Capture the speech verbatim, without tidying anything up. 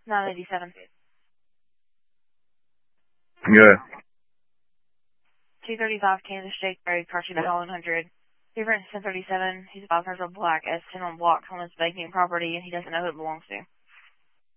nine eighty-seven. Good. two thirty-five Kansas State Road, car sheet one hundred. Difference ten thirty-seven. He's a five hundred black S ten on block on his vacant property, and he doesn't know who it belongs to.